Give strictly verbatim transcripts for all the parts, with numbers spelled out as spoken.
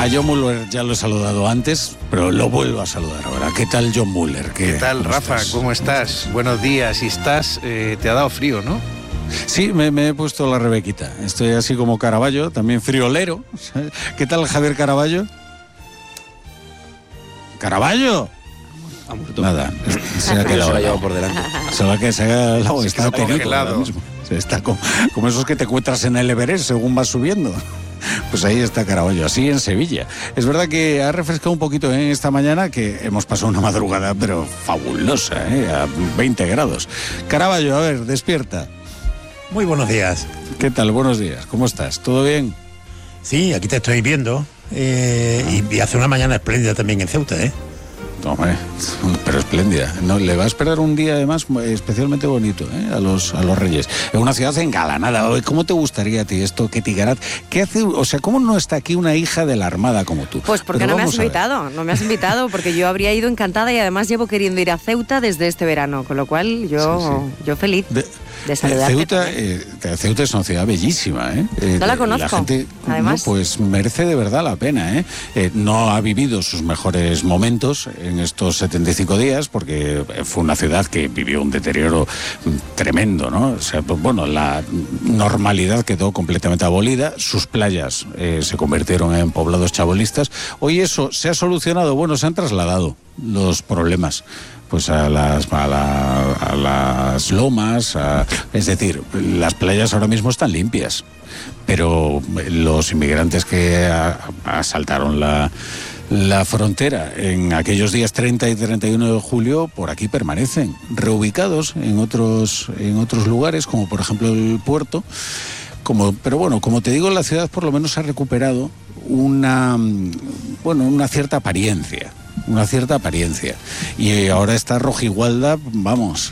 A John Muller ya lo he saludado antes, pero lo vuelvo a saludar ahora. ¿Qué tal, John Muller? ¿Qué, ¿Qué tal, Rafa? Estás? ¿Cómo estás? Buenos días. Si estás, eh, te ha dado frío, ¿no? Sí, me, me he puesto la Rebequita. Estoy así como Caraballo, también friolero. ¿Qué tal, Javier Caraballo? ¿Caraballo? Nada, se ha quedado se lo por delante. Se lo ha quedado, se está congelado. Está como, como esos que te encuentras en el Everest según vas subiendo. Pues ahí está Caraballo, así en Sevilla. Es verdad que ha refrescado un poquito ¿eh? esta mañana, que hemos pasado una madrugada, pero fabulosa, ¿eh? A veinte grados. Caraballo, a ver, despierta. Muy buenos días. ¿Qué tal? Buenos días. ¿Cómo estás? ¿Todo bien? Sí, aquí te estoy viendo. Eh, ah. y, y hace una mañana espléndida también en Ceuta, ¿eh? Hombre, pero espléndida. No, le va a esperar un día además especialmente bonito ¿eh? a los a los Reyes. Es una ciudad engalanada. ¿Cómo te gustaría a ti esto, Ketty Garat? ¿Qué hace? O sea, ¿cómo no está aquí una hija de la Armada como tú? Pues porque no me has invitado, no me has invitado, porque yo habría ido encantada y además llevo queriendo ir a Ceuta desde este verano, con lo cual yo, sí, sí. yo feliz. De... de saludarte. Ceuta, eh, Ceuta es una ciudad bellísima, ¿eh? eh no la conozco, la gente, además. No, pues merece de verdad la pena, ¿eh? eh no ha vivido sus mejores momentos en estos setenta y cinco días, porque fue una ciudad que vivió un deterioro tremendo, ¿no? O sea, pues, bueno, la normalidad quedó completamente abolida, sus playas eh, se convirtieron en poblados chabolistas. Hoy eso se ha solucionado, bueno, se han trasladado los problemas pues a las a, la, a las lomas, a, es decir, las playas ahora mismo están limpias, pero los inmigrantes que a, asaltaron la la frontera en aquellos días treinta y treinta y uno de julio por aquí permanecen, reubicados en otros en otros lugares, como por ejemplo el puerto. Como, pero bueno, como te digo, la ciudad por lo menos ha recuperado una bueno una cierta apariencia. Una cierta apariencia. Y ahora está Rojigualda, vamos,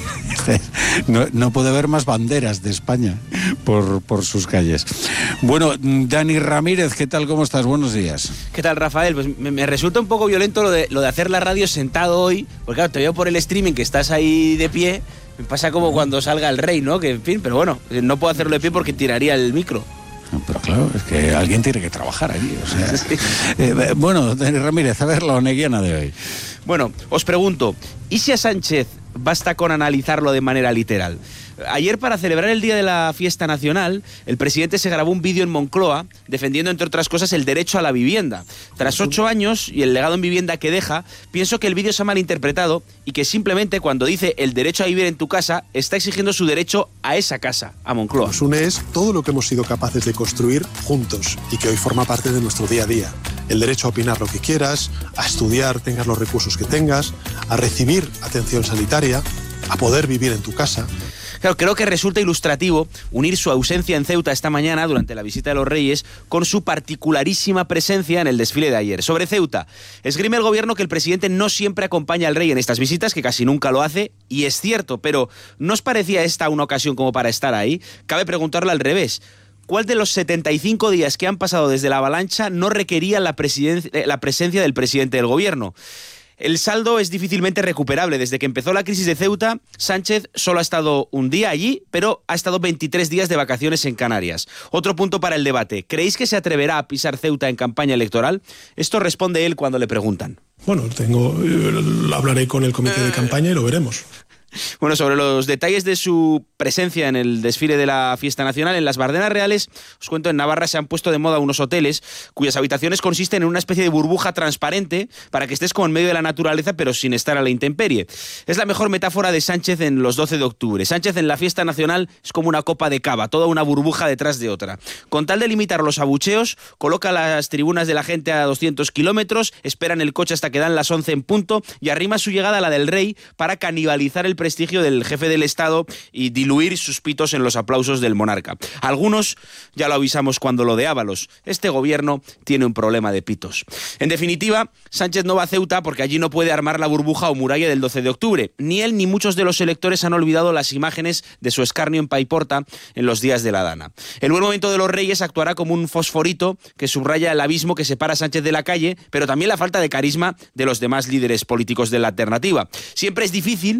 no, no puede haber más banderas de España por, por sus calles. Bueno, Dani Ramírez, ¿qué tal? ¿Cómo estás? Buenos días. ¿Qué tal, Rafael? Pues me, me resulta un poco violento lo de, lo de hacer la radio sentado hoy, porque claro, te veo por el streaming que estás ahí de pie, me pasa como cuando salga el rey, ¿no? Que en fin, pero bueno, no puedo hacerlo de pie porque tiraría el micro. Pero claro, es que alguien tiene que trabajar allí. O sea, sí. eh, bueno, Dani Ramírez, a ver la oneguiana de hoy. Bueno, os pregunto, ¿y si a Sánchez basta con analizarlo de manera literal? Ayer, para celebrar el Día de la Fiesta Nacional, el presidente se grabó un vídeo en Moncloa defendiendo, entre otras cosas, el derecho a la vivienda. Tras ocho años y el legado en vivienda que deja, pienso que el vídeo se ha malinterpretado y que simplemente cuando dice el derecho a vivir en tu casa, está exigiendo su derecho a esa casa, a Moncloa. Nos une es todo lo que hemos sido capaces de construir juntos y que hoy forma parte de nuestro día a día. El derecho a opinar lo que quieras, a estudiar, tengas los recursos que tengas, a recibir atención sanitaria, a poder vivir en tu casa. Claro, creo que resulta ilustrativo unir su ausencia en Ceuta esta mañana durante la visita de los Reyes con su particularísima presencia en el desfile de ayer. Sobre Ceuta, esgrime el gobierno que el presidente no siempre acompaña al rey en estas visitas, que casi nunca lo hace, y es cierto, pero ¿no os parecía esta una ocasión como para estar ahí? Cabe preguntarlo al revés. ¿Cuál de los setenta y cinco días que han pasado desde la avalancha no requería la, la presencia del presidente del gobierno? El saldo es difícilmente recuperable. Desde que empezó la crisis de Ceuta, Sánchez solo ha estado un día allí, pero ha estado veintitrés días de vacaciones en Canarias. Otro punto para el debate. ¿Creéis que se atreverá a pisar Ceuta en campaña electoral? Esto responde él cuando le preguntan. Bueno, tengo, hablaré con el comité de campaña y lo veremos. Bueno, sobre los detalles de su presencia en el desfile de la Fiesta Nacional, en las Bardenas Reales, os cuento, en Navarra se han puesto de moda unos hoteles cuyas habitaciones consisten en una especie de burbuja transparente para que estés como en medio de la naturaleza pero sin estar a la intemperie. Es la mejor metáfora de Sánchez en los doce de octubre. Sánchez en la Fiesta Nacional es como una copa de cava, toda una burbuja detrás de otra. Con tal de limitar los abucheos, coloca las tribunas de la gente a doscientos kilómetros, espera en el coche hasta que dan las once en punto y arrima su llegada a la del rey para canibalizar el prestigio del jefe del Estado y diluir sus pitos en los aplausos del monarca. Algunos ya lo avisamos cuando lo de Ábalos. Este gobierno tiene un problema de pitos. En definitiva, Sánchez no va a Ceuta porque allí no puede armar la burbuja o muralla del doce de octubre. Ni él ni muchos de los electores han olvidado las imágenes de su escarnio en Paiporta en los días de la Dana. El buen momento de los Reyes actuará como un fosforito que subraya el abismo que separa a Sánchez de la calle, pero también la falta de carisma de los demás líderes políticos de la alternativa. Siempre es difícil, desde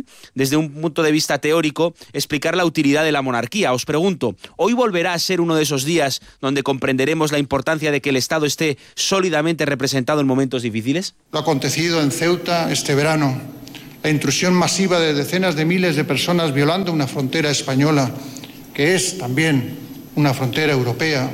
desde un punto de vista teórico, explicar la utilidad de la monarquía. Os pregunto, ¿hoy volverá a ser uno de esos días donde comprenderemos la importancia de que el Estado esté sólidamente representado en momentos difíciles? Lo acontecido en Ceuta este verano, la intrusión masiva de decenas de miles de personas violando una frontera española, que es también una frontera europea,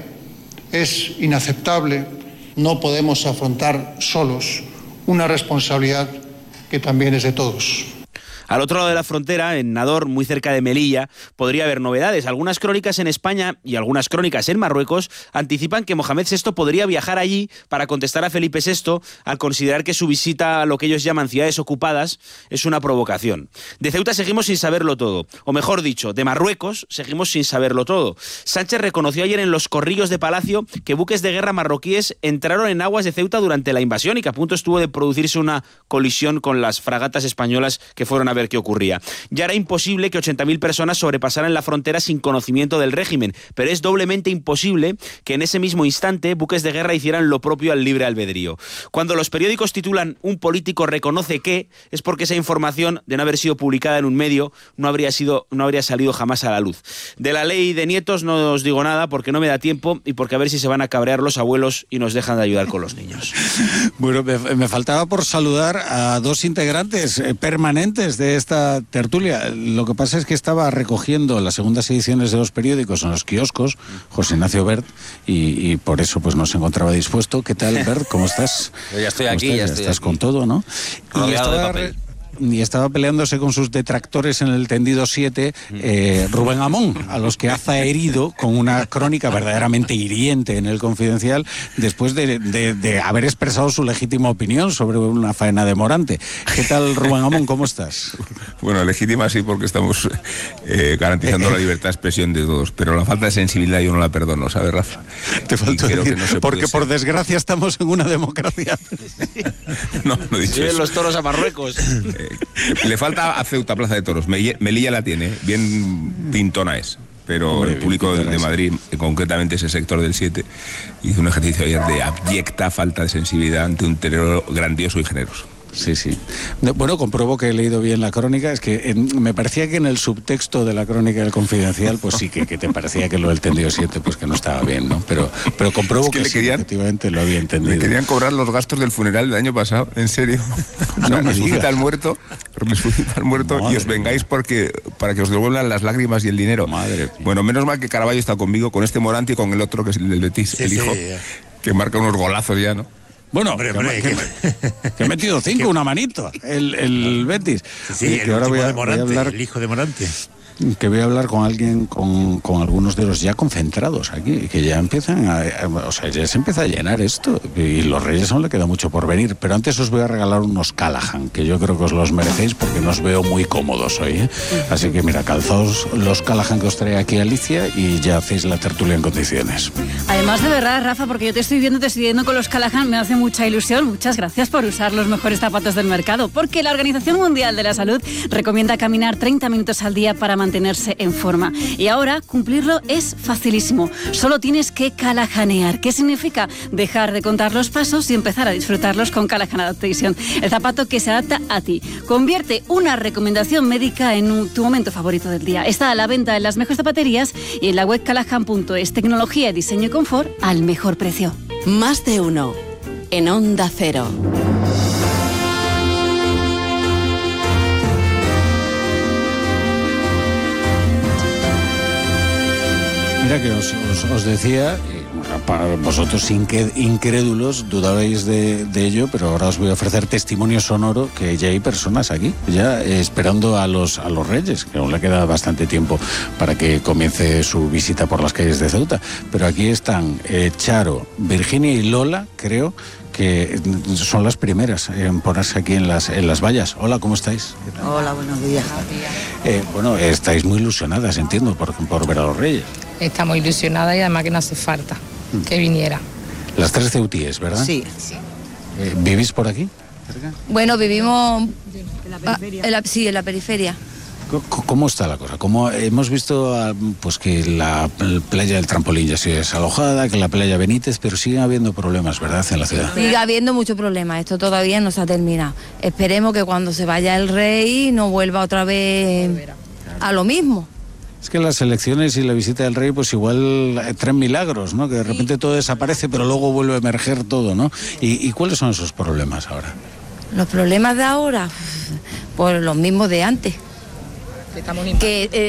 es inaceptable. No podemos afrontar solos una responsabilidad que también es de todos. Al otro lado de la frontera, en Nador, muy cerca de Melilla, podría haber novedades. Algunas crónicas en España y algunas crónicas en Marruecos anticipan que Mohamed sexto podría viajar allí para contestar a Felipe sexto al considerar que su visita a lo que ellos llaman ciudades ocupadas es una provocación. De Ceuta seguimos sin saberlo todo, o mejor dicho, de Marruecos seguimos sin saberlo todo. Sánchez reconoció ayer en los corrillos de Palacio que buques de guerra marroquíes entraron en aguas de Ceuta durante la invasión y que a punto estuvo de producirse una colisión con las fragatas españolas que fueron a ver qué ocurría. Ya era imposible que ochenta mil personas sobrepasaran la frontera sin conocimiento del régimen, pero es doblemente imposible que en ese mismo instante buques de guerra hicieran lo propio al libre albedrío. Cuando los periódicos titulan "Un político reconoce que", es porque esa información, de no haber sido publicada en un medio, no habría sido, no habría salido jamás a la luz. De la ley de nietos no os digo nada porque no me da tiempo y porque a ver si se van a cabrear los abuelos y nos dejan de ayudar con los niños. Bueno, me, me faltaba por saludar a dos integrantes eh, permanentes de esta tertulia. Lo que pasa es que estaba recogiendo las segundas ediciones de los periódicos en los kioscos, José Ignacio Bert, y, y por eso pues no se encontraba dispuesto. ¿Qué tal, Bert? ¿Cómo estás? Yo ya estoy aquí, estás? ya, ya estoy estás aquí. con todo, ¿no? Rodeado y estaba, de papel. Y estaba peleándose con sus detractores en el tendido siete, eh, Rubén Amón, a los que haza herido con una crónica verdaderamente hiriente en el Confidencial, después de, de, de haber expresado su legítima opinión sobre una faena de Morante. ¿Qué tal, Rubén Amón? ¿Cómo estás? Bueno, legítima sí, porque estamos eh, garantizando la libertad de expresión de todos, pero la falta de sensibilidad yo no la perdono, ¿sabes, Rafa? Te faltó decir, no porque por desgracia estamos en una democracia. No, no he dicho Lleven eso. los toros a Marruecos. Eh, le falta a Ceuta Plaza de Toros. Melilla la tiene, bien pintona es. Pero Hombre, el público de, de Madrid, concretamente ese sector del siete, hizo un ejercicio ayer de abyecta falta de sensibilidad ante un terreno grandioso y generoso. Sí, sí. Bueno, compruebo que he leído bien la crónica. Es que en, me parecía que en el subtexto de la crónica del Confidencial, pues sí, que, que te parecía que lo del tendido siete, pues que no estaba bien, ¿no? Pero, pero compruebo Es que que, le sí, querían- efectivamente lo había entendido. Me querían cobrar los gastos del funeral del año pasado, en serio. O sea, No me resucita digas. el muerto, resucita el muerto Madre y os vengáis porque para que os devuelvan las lágrimas y el dinero. Madre mía. Bueno, menos mal que Caraballo está conmigo, con este Morante y con el otro que es el del Betis, Sí, el sí, hijo, ya. que marca unos golazos ya, ¿no? Bueno, Hombre, que, hombre, que- que- que he metido cinco, una manito, el, el Betis. Sí, Oye, el que ahora voy último a, de voy a Morante, hablar, el hijo de Morante. que voy a hablar con alguien, con, con algunos de los ya concentrados aquí, que ya empiezan a, a- o sea, ya se empieza a llenar esto, y los Reyes aún le queda mucho por venir, pero antes os voy a regalar unos Callahan, que yo creo que os los merecéis porque no os veo muy cómodos hoy, ¿eh? Así que mira, calzaos los Callahan que os trae aquí Alicia y ya hacéis la tertulia en condiciones. Además, de verdad, Rafa, porque yo te estoy viendo, te estoy viendo con los Callahan, me hace mucha ilusión. Muchas gracias por usar los mejores zapatos del mercado, porque la Organización Mundial de la Salud recomienda caminar treinta minutos al día para mantenerse en forma. Y ahora, cumplirlo es facilísimo. Solo tienes que callahanear. ¿Qué significa? Dejar de contar los pasos y empezar a disfrutarlos con Callahan Adaptation, el zapato que se adapta a ti. Convierte una recomendación médica en un- tu momento favorito del día. Está a la venta en las mejores zapaterías y en la web callahan punto es. Tecnología, diseño y confort al mejor precio. Más de uno. En Onda Cero. Mira que os, os, os decía, y para vosotros inque- incrédulos dudabais de, de ello, pero ahora os voy a ofrecer testimonio sonoro que ya hay personas aquí, ya eh, esperando a los, a los Reyes, que aún le queda bastante tiempo para que comience su visita por las calles de Ceuta. Pero aquí están eh, Charo, Virginia y Lola, creo, que son las primeras en ponerse aquí en las, en las vallas. Hola, ¿cómo estáis? Hola, buenos días. Eh, bueno, estáis muy ilusionadas, entiendo, por, por ver a los Reyes. Estamos ilusionadas y además que no hace falta que viniera. Las tres ceutíes, ¿verdad? Sí. Eh, ¿Vivís por aquí? Bueno, vivimos... ¿En la periferia? Ah, en la, sí, en la periferia. ¿Cómo está la cosa? Como hemos visto pues que la playa del Trampolín ya sigue desalojada, que la playa Benítez, pero siguen habiendo problemas, ¿verdad?, en la ciudad. Sigue habiendo muchos problemas, esto todavía no se ha terminado. Esperemos que cuando se vaya el rey no vuelva otra vez a lo mismo. Es que las elecciones y la visita del rey pues igual traen milagros, ¿no? Que de repente todo desaparece, pero luego vuelve a emerger todo, ¿no? ¿Y, y cuáles son esos problemas ahora? Los problemas de ahora, pues los mismos de antes. Que, eh,